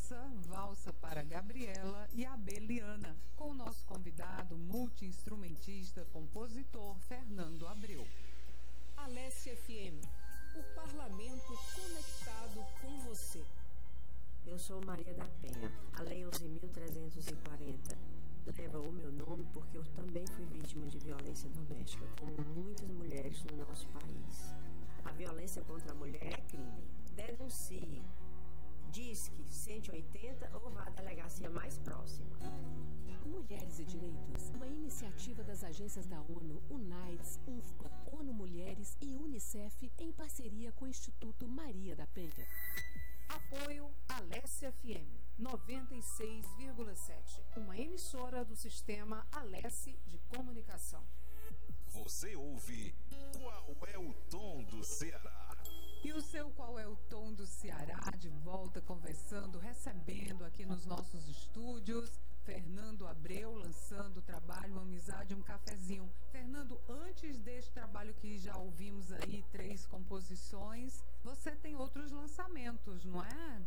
Valsa para Gabriela e Abeliana, com o nosso convidado multi-instrumentista, compositor Fernando Abreu. Alesse FM, o parlamento conectado com você. Eu sou Maria da Penha. A Lei 11.340 leva o meu nome porque eu também fui vítima de violência doméstica, como muitas mulheres no nosso país. A violência contra a mulher é crime. Denuncie. Disque 180 ou vá à delegacia mais próxima. Mulheres e Direitos, uma iniciativa das agências da ONU, UNAIDS, UNFPA, ONU Mulheres e UNICEF, em parceria com o Instituto Maria da Penha. Apoio Alesse FM 96,7, uma emissora do sistema Alesse de comunicação. Você ouve Qual é o Tom do Ceará? E o seu Qual é o Tom do Ceará, de volta conversando, recebendo aqui nos nossos estúdios, Fernando Abreu, lançando o trabalho Amizade, um Cafezinho. Fernando, antes deste trabalho que já ouvimos aí, 3 composições, você tem outros lançamentos, não é?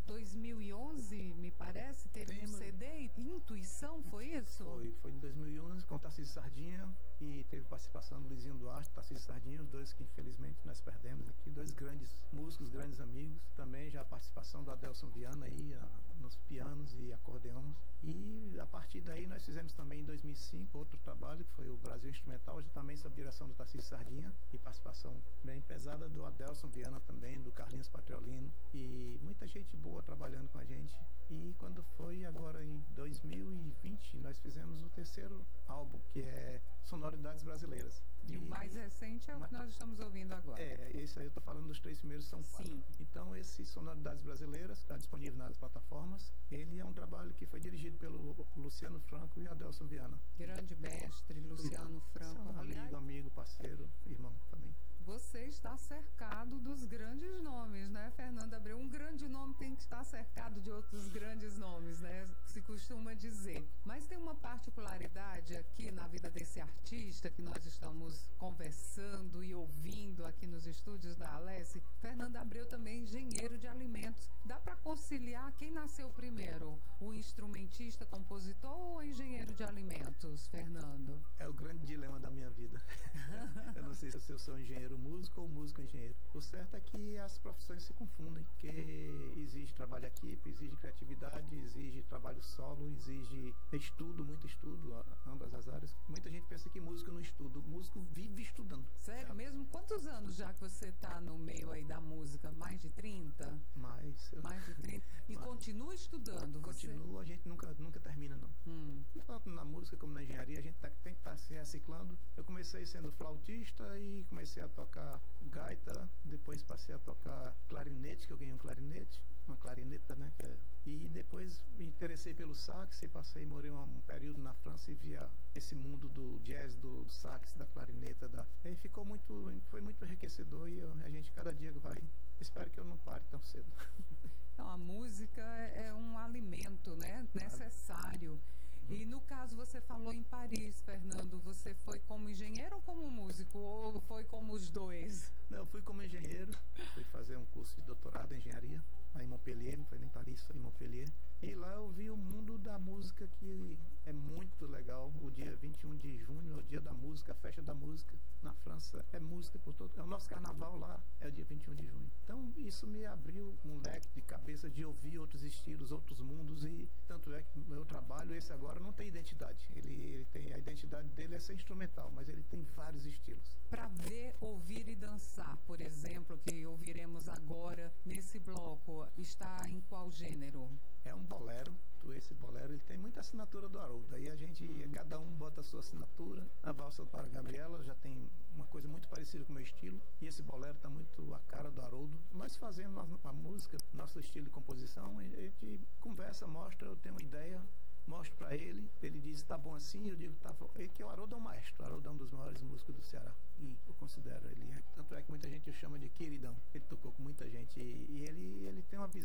2011, me parece, teve um CD, Intuição, foi isso? Foi em 2011, com Tarcísio Sardinha, e teve participação do Luizinho Duarte, Tarcísio Sardinha, os dois que infelizmente nós perdemos aqui, 2 grandes músicos, grandes amigos. Também já a participação do Adelson Viana aí, nos pianos e acordeões. E a partir daí nós fizemos também em 2005 outro trabalho, que foi o Brasil Instrumental, já também sob direção do Tarcísio Sardinha, e participação bem pesada do Adelson Viana também, do Carlinhos Patriolino, e muita gente boa trabalhando com a gente. E quando foi agora em 2020, nós fizemos o 3º álbum, que é Sonoridades Brasileiras. E o mais recente é o que nós estamos ouvindo agora. Esse aí eu estou falando dos 3 primeiros, são 4. Sim. Então esse Sonoridades Brasileiras está disponível nas plataformas. Ele é um trabalho que foi dirigido pelo Luciano Franco e Adelson Viana. Grande mestre, Luciano Franco. Amigo, parceiro, irmão também. Você está cercado dos grandes nomes, né, Fernando Abreu? Um grande nome tem que estar cercado de outros grandes nomes, né? Se costuma dizer. Mas tem uma particularidade aqui na vida desse artista que nós estamos conversando e ouvindo aqui nos estúdios da Alesse. Fernando Abreu também é engenheiro de alimentos. Dá para conciliar quem nasceu primeiro? O instrumentista, compositor ou o engenheiro de alimentos, Fernando? É o grande dilema da minha vida. Eu não sei se eu sou engenheiro músico ou músico engenheiro. O certo é que as profissões se confundem, porque exige trabalho em equipe, exige criatividade, exige trabalho solo, exige estudo, muito estudo, ambas as áreas. Muita gente pensa que músico não estuda. O músico vive estudando. Sério mesmo? Quantos anos já que você está no meio aí da música? Mais de 30? Mais de 30. E continua estudando? Continua, a gente nunca termina, não. Tanto na música como na engenharia, a gente tem que estar se reciclando. Eu comecei sendo flautista e comecei a tocar gaita, depois passei a tocar clarinete, que eu ganhei um clarinete, uma clarineta, né? E depois me interessei pelo sax e morei um período na França e via esse mundo do jazz, do sax, da clarineta, aí foi muito enriquecedor e a gente cada dia vai. Espero que eu não pare tão cedo. Então, a música é um alimento, né? Necessário. E no caso, você falou em Paris, Fernando, você foi como engenheiro ou como músico? Ou foi como os dois? Não, eu fui como engenheiro, fui fazer um curso de doutorado em engenharia, aí em Montpellier, não foi nem Paris, foi em Montpellier. E lá eu vi o mundo da música, que é muito legal. O dia 21 de junho é o dia da música, a festa da música na França. É música por todo. É o nosso carnaval lá, é o dia 21 de junho. Então isso me abriu um leque de cabeça de ouvir outros estilos, outros mundos. E tanto é que o meu trabalho, esse agora, não tem identidade. Ele tem, a identidade dele é ser instrumental, mas ele tem vários estilos. Para ver, ouvir e dançar, por exemplo, que ouviremos agora nesse bloco, está em qual gênero? É um bolero. Esse bolero, ele tem muita assinatura do Haroldo. Aí a gente, cada um bota a sua assinatura. A Valsa para Gabriela já tem uma coisa muito parecida com o meu estilo. E esse bolero está muito a cara do Haroldo. Nós fazemos a música, nosso estilo de composição. A gente conversa, mostra, eu tenho uma ideia, mostro para ele diz, tá bom assim, eu digo, tá bom. Que o Haroldo é um maestro, o Haroldo é um dos maiores músicos do Ceará. E eu considero ele, tanto é que muita gente o chama de queridão. Ele tocou com muita gente e ele tem uma visão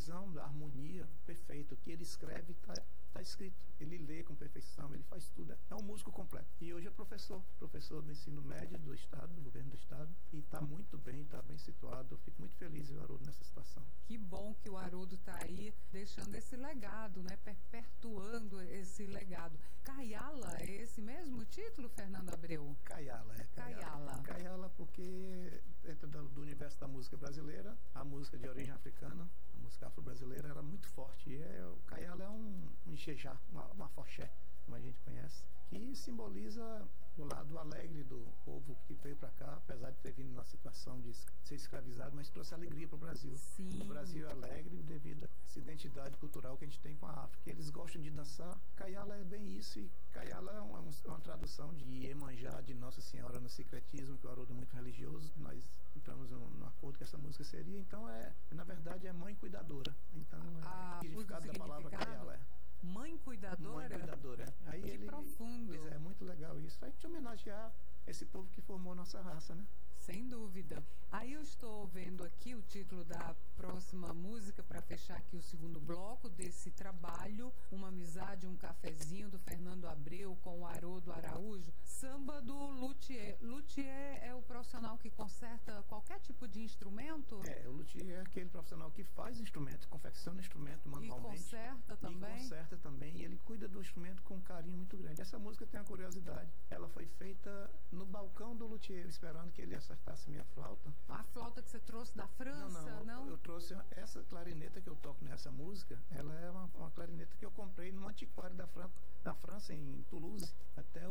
precisão da harmonia perfeita. O que ele escreve está escrito. Ele lê com perfeição, ele faz tudo. É um músico completo. E hoje é professor do ensino médio do Estado, do governo do Estado. E está muito bem, está bem situado. Eu fico muito feliz em o Haroldo nessa situação. Que bom que o Haroldo está aí deixando esse legado, né? Perpetuando esse legado. Caiala, é esse mesmo título, Fernando Abreu? Caiala, é. Caiala porque dentro do universo da música brasileira, a música de origem africana, a música afro-brasileira era muito forte. E o Caiala é um enxejá, uma forché, como a gente conhece, que simboliza o lado alegre do povo que veio para cá, apesar de ter vindo numa situação de ser escravizado, mas trouxe alegria para o Brasil. Sim. O Brasil é alegre devido a essa identidade cultural que a gente tem com a África. Eles gostam de dançar. Caiala é bem isso, e Caiala é uma tradução de Iemanjá, de Nossa Senhora no secretismo, que o Haroldo é muito religioso. Nós entramos num acordo que essa música seria. Então, na verdade, é mãe cuidadora. Então, o significado da palavra Caiala é mãe cuidadora? Mãe cuidadora. Aí que profundo. Pois é, muito legal isso. Aí te homenagear esse povo que formou nossa raça, né? Sem dúvida. Aí eu estou vendo aqui o título da próxima música para fechar aqui o segundo bloco desse trabalho, Uma Amizade, um Cafezinho, do Fernando Abreu com o Haroldo Araújo. Samba do luthier. Luthier é o profissional que conserta qualquer tipo de instrumento? O luthier é aquele profissional que faz instrumento, confecciona instrumento manualmente. E conserta também? E conserta também. E ele cuida do instrumento com um carinho muito grande. Essa música tem uma curiosidade. Ela foi feita no balcão do luthier, esperando que ele acertasse minha flauta. A flauta que você trouxe da França, não? Eu trouxe essa clarineta que eu toco nessa música. Ela é uma clarineta que eu comprei no antiquário da França, em Toulouse. Até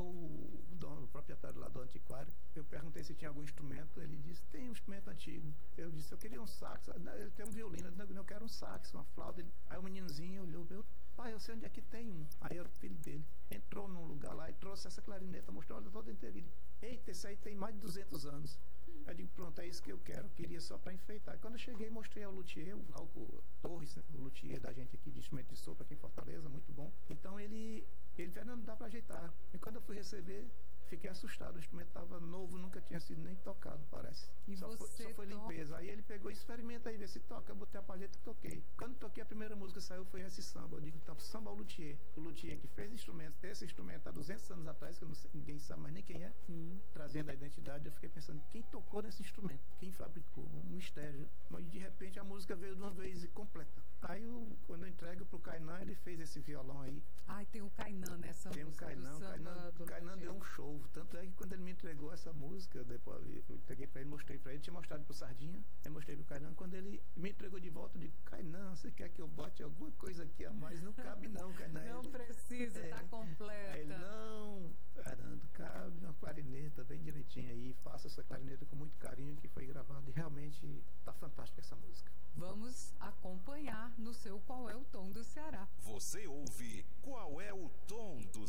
o proprietário lá do antiquário, eu perguntei se tinha algum instrumento. Ele disse, tem um instrumento antigo. Eu disse, eu queria um sax. Eu tenho um violino, eu quero um sax, uma flauta. Aí o meninozinho olhou, pai, eu sei onde é que tem um. Aí era o filho dele. Entrou num lugar lá e trouxe essa clarineta, mostrou ela toda inteira. Eita, esse aí tem mais de 200 anos. Eu digo, pronto, é isso que eu quero. Eu queria só para enfeitar. Quando eu cheguei, mostrei ao luthier, o Glauco Torres, o luthier da gente aqui de instrumento de sopro aqui em Fortaleza, muito bom. Então ele Fernando, dá para ajeitar. E quando eu fui receber, fiquei assustado. O instrumento estava novo, nunca tinha sido nem tocado, parece. E só foi limpeza. Aí ele pegou, experimenta aí, vê se toca. Eu botei a palheta e toquei. Quando toquei, a primeira música que saiu foi esse samba. Eu digo, então, samba ao luthier. O luthier que fez instrumento, esse instrumento há 200 anos atrás, que eu não sei, ninguém sabe mais nem quem é, trazendo a identidade. Eu fiquei pensando, quem tocou nesse instrumento? Quem fabricou? Um mistério. Mas de repente a música veio de uma vez completa. Aí quando eu entrego pro Kainan, ele fez esse violão aí. Ai, tem o Kainan nessa música. Tem o Kainan. O Kainan deu um show. Tanto é que quando ele me entregou essa música, depois eu entreguei pra ele, mostrei pra ele, tinha mostrado pro Sardinha, eu mostrei pro Kainan. Quando ele me entregou de volta, eu digo, Kainan, você quer que eu bote alguma coisa aqui a mais? Não cabe não, Kainan. Não precisa, tá completa. Aí ele, não, Fernando, cabe uma clarineta bem direitinho aí, faça essa clarineta com muito carinho, que foi gravado, e realmente tá fantástica essa música. Vamos acompanhar no seu Qual é o Tom do Ceará. Você ouve Qual é o Tom do